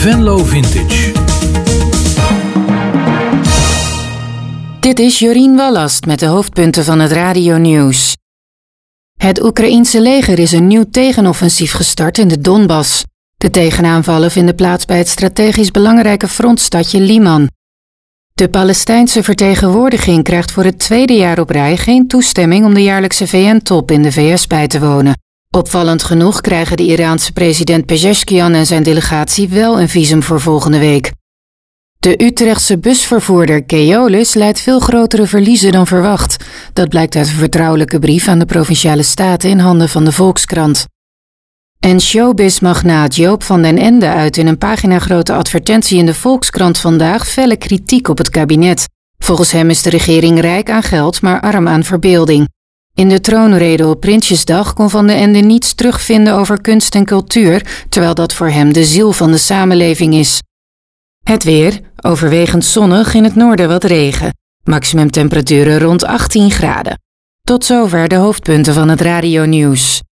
Venlo Vintage. Dit is Jorien Wallast met de hoofdpunten van het radionieuws. Het Oekraïense leger is een nieuw tegenoffensief gestart in de Donbass. De tegenaanvallen vinden plaats bij het strategisch belangrijke frontstadje Liman. De Palestijnse vertegenwoordiging krijgt voor het tweede jaar op rij geen toestemming om de jaarlijkse VN-top in de VS bij te wonen. Opvallend genoeg krijgen de Iraanse president Pezeshkian en zijn delegatie wel een visum voor volgende week. De Utrechtse busvervoerder Keolis lijdt veel grotere verliezen dan verwacht. Dat blijkt uit een vertrouwelijke brief aan de Provinciale Staten in handen van de Volkskrant. En showbiz-magnaat Joop van den Ende uit in een paginagrote advertentie in de Volkskrant vandaag felle kritiek op het kabinet. Volgens hem is de regering rijk aan geld, maar arm aan verbeelding. In de troonrede op Prinsjesdag kon Van den Ende niets terugvinden over kunst en cultuur, terwijl dat voor hem de ziel van de samenleving is. Het weer, overwegend zonnig, in het noorden wat regen. Maximumtemperaturen rond 18 graden. Tot zover de hoofdpunten van het radionieuws.